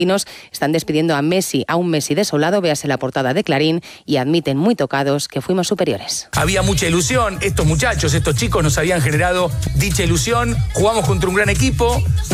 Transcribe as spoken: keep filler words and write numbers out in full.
están despidiendo a Messi, a un Messi desolado, véase la portada de Clarín, y admiten muy tocados que fuimos superiores. Había mucha ilusión, estos muchachos, estos chicos nos habían generado dicha ilusión, jugamos contra un gran equipo.